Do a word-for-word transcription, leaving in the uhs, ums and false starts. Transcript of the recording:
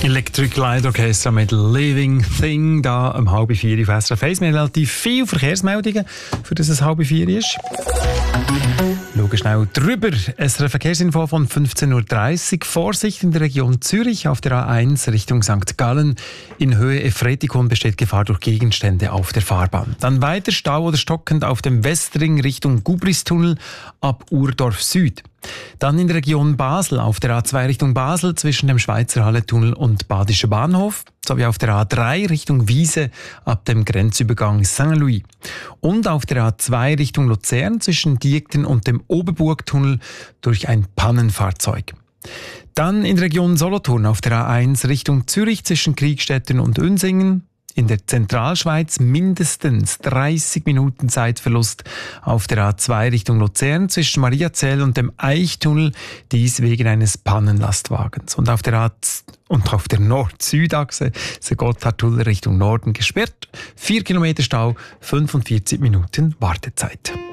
Electric Light Orchestra mit Living Thing, da um halb vier auf S R F eins. Wir haben relativ viele Verkehrsmeldungen, für das es halb vier ist. Schauen schnell drüber. S R F Verkehrsinfo von fünfzehn Uhr dreißig. Vorsicht in der Region Zürich auf der A eins Richtung Sankt Gallen. In Höhe Efretikon besteht Gefahr durch Gegenstände auf der Fahrbahn. Dann weiter Stau oder stockend auf dem Westring Richtung Gubristunnel ab Urdorf Süd. Dann in der Region Basel auf der A zwei Richtung Basel zwischen dem Schweizer Halletunnel und Badischer Bahnhof, sowie auf der A drei Richtung Wiese ab dem Grenzübergang Saint-Louis. Und auf der A zwei Richtung Luzern zwischen Diekten und dem Oberburgtunnel durch ein Pannenfahrzeug. Dann in der Region Solothurn auf der A eins Richtung Zürich zwischen Kriegstetten und Unsingen. In der Zentralschweiz mindestens dreißig Minuten Zeitverlust auf der A zwei Richtung Luzern zwischen Mariazell und dem Eichtunnel, dies wegen eines Pannenlastwagens. Und auf der A und auf der Nord-Süd-Achse ist der Gotthardtunnel Richtung Norden gesperrt. Vier Kilometer Stau, fünfundvierzig Minuten Wartezeit.